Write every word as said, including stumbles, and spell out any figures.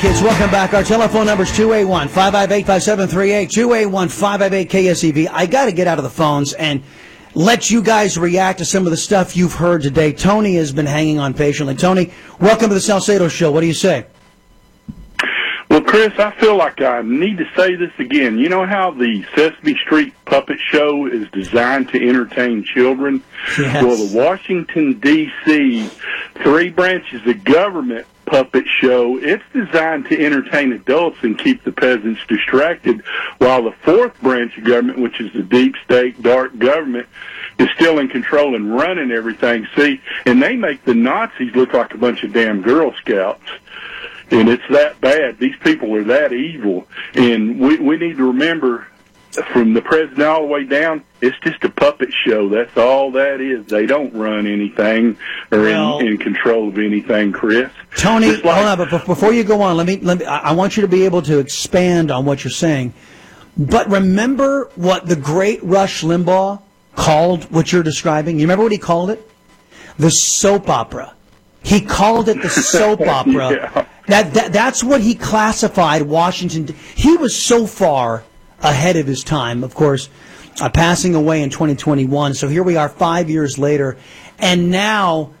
Kids, welcome back. Our telephone number is two eight one, five five eight, five seven three eight, two eight one, five five eight, K S E V. I got to get out of the phones and let you guys react to some of the stuff you've heard today. Tony has been hanging on patiently. Tony, welcome to the Salcedo Show. What do you say? Well, Chris, I feel like I need to say this again. You know how the Sesame Street puppet show is designed to entertain children? Yes. Well, the Washington, D C three branches of government puppet show, it's designed to entertain adults and keep the peasants distracted, while the fourth branch of government, which is the deep state, dark government, is still in control and running everything. See, and they make the Nazis look like a bunch of damn Girl Scouts. And it's that bad. These people are that evil. And we, we need to remember, from the president all the way down, it's just a puppet show. That's all that is. They don't run anything or well, in, in control of anything, Chris. Tony, like, hold on, but before you go on, let me, let me, I want you to be able to expand on what you're saying. But remember what the great Rush Limbaugh called what you're describing? You remember what he called it? The soap opera. He called it the soap opera. Yeah. That, that that's what he classified Washington. He was so far ahead of his time, of course, uh, passing away in twenty twenty-one. So here we are five years later, and now